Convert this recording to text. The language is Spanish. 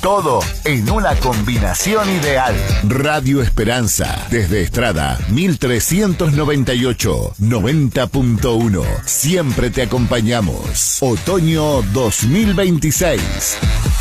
Todo en una combinación ideal. Radio Esperanza, desde Estrada 1398, 90.1. Siempre te acompañamos. Otoño 2026.